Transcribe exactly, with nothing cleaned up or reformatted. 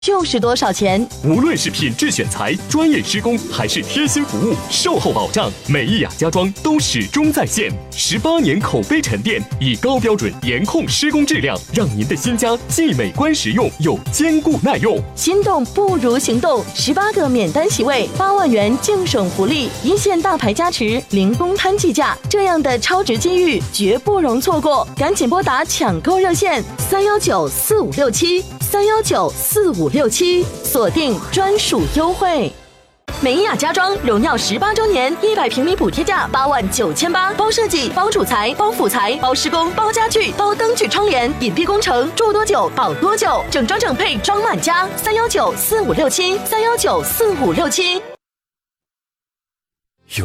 就是多少钱？ 无论是品质选材、专业施工，还是贴心服务、售后保障，美意雅家装都始终在线。十八年口碑沉淀，以高标准严控施工质量，让您的新家既美观实用又坚固耐用。 心动不如行动，十八个免单席位，八万元净省福利，一线大牌加持，零公摊计价，这样的超值机遇绝不容错过，赶紧拨打抢购热线三幺九四五六七三幺九四五六七，锁定专属优惠。美雅家装荣耀十八周年，一百平米补贴价八万九千八，包设计、包主材、包辅材、包施工、包家具、包灯具窗帘，隐蔽工程，住多久保多久，整装整配装满家。三幺九四五六七三幺九四五六七。